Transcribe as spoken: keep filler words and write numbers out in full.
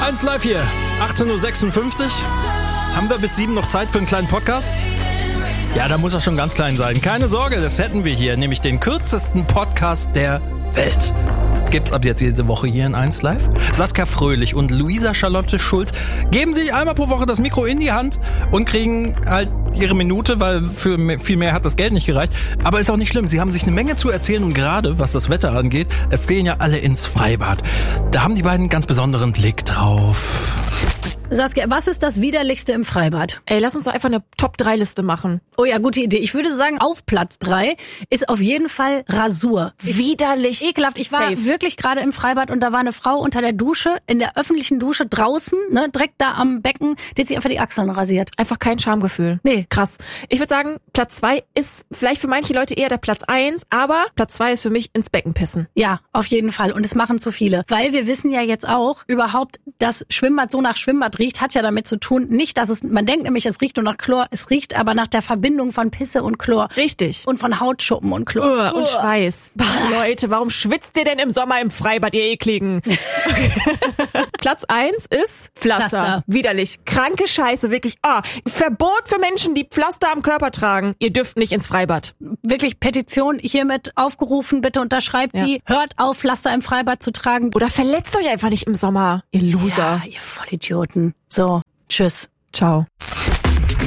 eins live hier, achtzehn Uhr sechsundfünfzig. Haben wir bis sieben noch Zeit für einen kleinen Podcast? Ja, da muss er schon ganz klein sein. Keine Sorge, das hätten wir hier, nämlich den kürzesten Podcast der Welt. Gibt's ab jetzt jede Woche hier in eins live. Saskia Fröhlich und Luisa Charlotte Schulz geben sich einmal pro Woche das Mikro in die Hand und kriegen halt ihre Minute, weil für viel mehr hat das Geld nicht gereicht. Aber ist auch nicht schlimm. Sie haben sich eine Menge zu erzählen und gerade, was das Wetter angeht, es gehen ja alle ins Freibad. Da haben die beiden einen ganz besonderen Blick drauf. Saskia, was ist das Widerlichste im Freibad? Ey, lass uns doch einfach eine Top drei Liste machen. Oh ja, gute Idee. Ich würde sagen, auf Platz drei ist auf jeden Fall Rasur. Widerlich. Ekelhaft. Ich war Safe. wirklich gerade im Freibad und da war eine Frau unter der Dusche, in der öffentlichen Dusche draußen, ne, direkt da am Becken, die hat sich einfach die Achseln rasiert. Einfach kein Schamgefühl. Nee. Krass. Ich würde sagen, Platz zwei ist vielleicht für manche Leute eher der Platz eins, aber Platz zwei ist für mich ins Becken pissen. Ja, auf jeden Fall. Und es machen zu viele. Weil wir wissen ja jetzt auch, überhaupt, dass Schwimmbad so nach Schwimmbad riecht, hat ja damit zu tun, nicht, dass es, man denkt nämlich, es riecht nur nach Chlor, es riecht aber nach der Verbindung von Pisse und Chlor. Richtig. Und von Hautschuppen und Chlor. Uah, und Schweiß. Bah, Leute, warum schwitzt ihr denn im Sommer im Freibad, ihr Ekligen? Platz eins ist Pflaster. Pflaster. Widerlich. Kranke Scheiße, wirklich. Ah, Verbot für Menschen, die Pflaster am Körper tragen. Ihr dürft nicht ins Freibad. Wirklich Petition hiermit aufgerufen, bitte unterschreibt Ja. die. Hört auf, Pflaster im Freibad zu tragen. Oder verletzt euch einfach nicht im Sommer, ihr Loser. Ja, ihr Vollidioten. So, tschüss. Ciao.